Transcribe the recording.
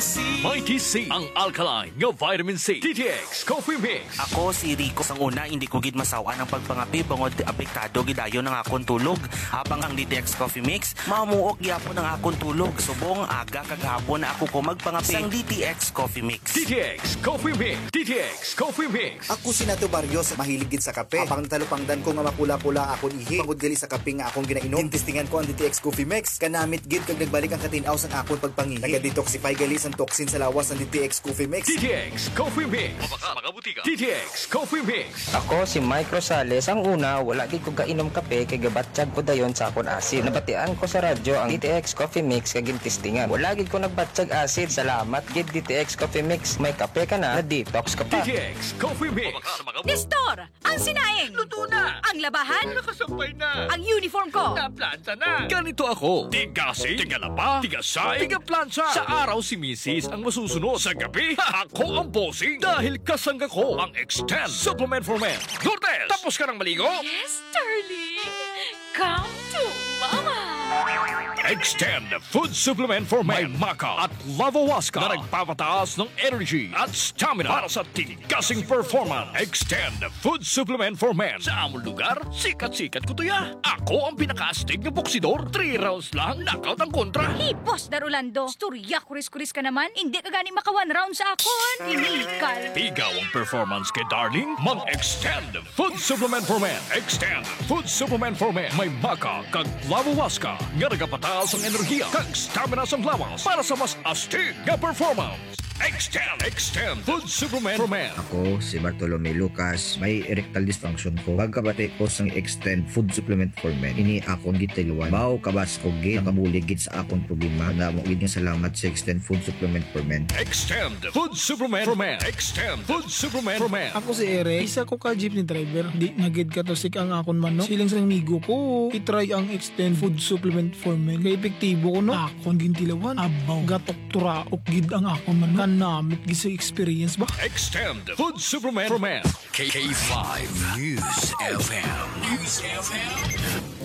Mighty C, ang alkaline nga vitamin C. DTX Coffee Mix. Ako si Rico. Sang una, hindi ko gid masawaan ang pagpangapi bangod apektado gidayon ng akong tulog. Habang ang DTX Coffee Mix, mamuok gyapon ang akong tulog. Subong aga kagahapon na ako ko magpangapi sang DTX Coffee Mix. DTX Coffee Mix. DTX Coffee Mix. Ako si Nato Barrios, mahilig gid sa kape. Apang talupangdan ko nga mapula-pula akong ihi. Pagod gali sa kape nga akong ginainom. Tintistingan ko ang DTX Coffee Mix. Kanamit gid kag nagbalik ang katinaw sang akong pagpangihi. Naga-detoxify gali sang toxin sa lawas ng DTX Coffee Mix. DTX Coffee Mix. Makabutika. DTX Coffee Mix. Ako si Mike Rosales. Ang una, wala di ko gainom kape kay gabatsyag ko dayon sa akon asid. Nabatian ko sa radyo ang DTX Coffee Mix kag gintistingan. Wala gid ko nagbatsyag asid. Salamat gid DTX Coffee Mix. May kape ka na detox ka pa. DTX Coffee Mix. Nestor, ang sinaing. Luto na! Ang labahan. Nakasampay na! Ang uniform ko. Naplansa na! Ganito ako. Tigasi, tigalapa, tigasay, tigaplansa. Sa araw si Mrs. ang masusunod. Sa gabi, ako ang bossing. Dahil kasangga ko ang Extend Supplement for Men. Lourdes, tapos ka ng maligo? Yes, darling. Come to mama. Extend Food Supplement for Men. May Maca at Lavawaska na nagpapataas ng energy at stamina para sa tigasing performance. Extend Food Supplement for Men. Sa among lugar, sikat-sikat ko to ya. Ako ang pinaka-astig na boksidor. 3 rounds lang, knockout ang kontra. Hey, boss Darulando. Storya, kuris-kuris ka naman. Hindi ka gani maka 1 round sa akon. Inikal. Tigaw ang performance kay Darling. Mag-Extend Food Supplement for Men. Extend Food Supplement for Men. May Maca kag Lavawaska nga nagapataas ang enerhiya kag stamina sa lawas para sa mas astig nga performance. Extend Food Supplement for Men. Ako, si Bartolome Lucas, may erectile dysfunction ko. Pagkabati ko sang Extend Food Supplement for Men, ini akong gitiluan. Mao kabas ko gid, nakabuligid sa akong problema. Namo gid nga salamat sa Extend Food Supplement for Men. Extend Food Supplement for Men. Extend Food Supplement for Men. Ako si Eric, isa ko ka jeepney driver. Di nagid ka to sik ang akon manok. Siling sa migo ko, itry ang Extend Food Supplement for Men. Kaya epektibo ko no. Akon gintilawan, abaw, gatok turaok gid ang akon manok. Kanamit gid sa experience ba? Extend Food Supplement for Men. K5 News FM.